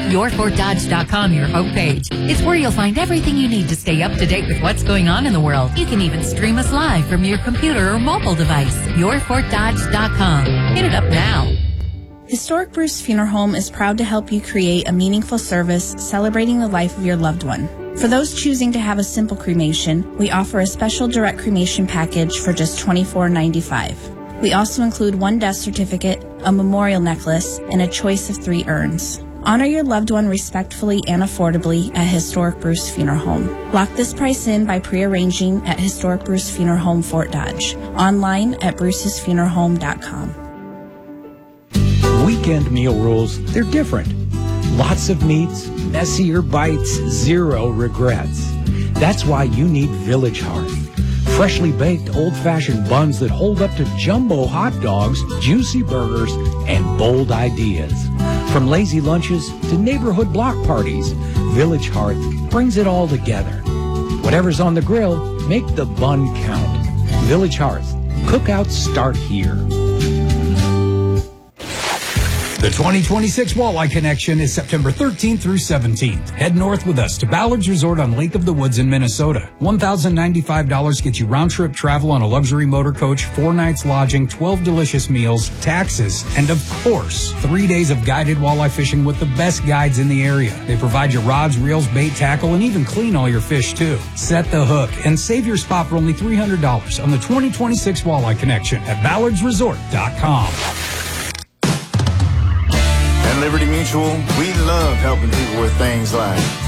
YourFortDodge.com, your homepage. It's where you'll find everything you need to stay up to date with what's going on in the world. You can even stream us live from your computer or mobile device. YourFortDodge.com. Hit it up now. Historic Bruce Funeral Home is proud to help you create a meaningful service celebrating the life of your loved one. For those choosing to have a simple cremation, we offer a special direct cremation package for just $24.95. We also include one death certificate, a memorial necklace, and a choice of 3 urns. Honor your loved one respectfully and affordably at Historic Bruce Funeral Home. Lock this price in by pre-arranging at Historic Bruce Funeral Home, Fort Dodge. Online at brucesfuneralhome.com. Weekend meal rules, they're different. Lots of meats, messier bites, 0 regrets. That's why you need Village Hearth. Freshly baked old-fashioned buns that hold up to jumbo hot dogs, juicy burgers, and bold ideas. From lazy lunches to neighborhood block parties, Village Hearth brings it all together. Whatever's on the grill, make the bun count. Village Hearth. Cookouts start here. The 2026 Walleye Connection is September 13th through 17th. Head north with us to Ballard's Resort on Lake of the Woods in Minnesota. $1,095 gets you round-trip travel on a luxury motor coach, 4 nights lodging, 12 delicious meals, taxes, and of course, 3 days of guided walleye fishing with the best guides in the area. They provide you rods, reels, bait, tackle, and even clean all your fish too. Set the hook and save your spot for only $300 on the 2026 Walleye Connection at ballardsresort.com. At Liberty Mutual, we love helping people with things like